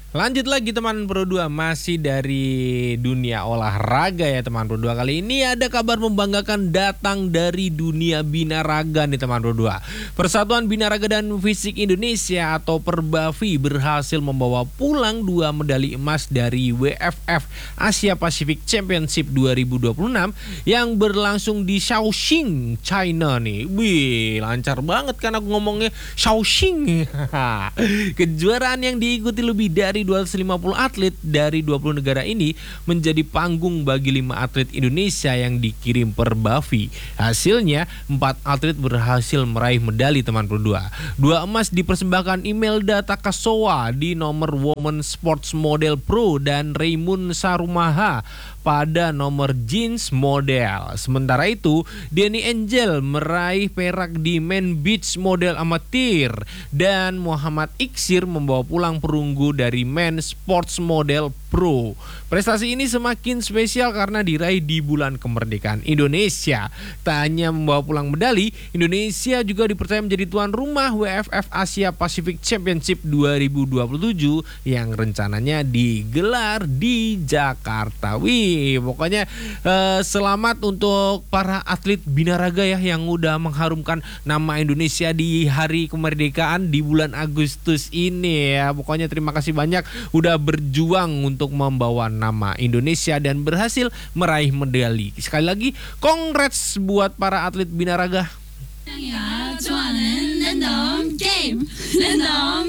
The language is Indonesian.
Lanjut lagi teman Pro 2, masih dari dunia olahraga ya teman Pro 2. Kali ini ada kabar membanggakan datang dari dunia binaraga nih teman Pro 2. Persatuan Binaraga dan Fisik Indonesia atau Perbafi berhasil membawa pulang 2 medali emas dari WFF Asia Pacific Championship 2026 yang berlangsung di Shaoxing, China nih. Wih, lancar banget kan aku ngomongnya, Shaoxing. Kejuaraan yang diikuti lebih dari 250 atlet dari 20 negara ini menjadi panggung bagi 5 atlet Indonesia yang dikirim Perbafi. Hasilnya 4 atlet berhasil meraih medali teman Pro 2. 2 emas dipersembahkan Imelda Takasoa di nomor Women Sports Model Pro dan Raymond Sarumaha pada nomor jeans model. Sementara itu, Denny Angel meraih perak di men beach model amatir dan Muhammad Iksir membawa pulang perunggu dari men sports model pro. Prestasi ini semakin spesial karena diraih di bulan kemerdekaan Indonesia. Tak hanya membawa pulang medali, Indonesia juga dipercaya menjadi tuan rumah WFF Asia Pacific Championship 2027 yang rencananya digelar di Jakarta. Wih, pokoknya selamat untuk para atlet binaraga ya yang udah mengharumkan nama Indonesia di hari kemerdekaan di bulan Agustus ini ya. Pokoknya terima kasih banyak udah berjuang untuk membawa nama Indonesia dan berhasil meraih medali. Sekali lagi, congrats buat para atlet binaraga.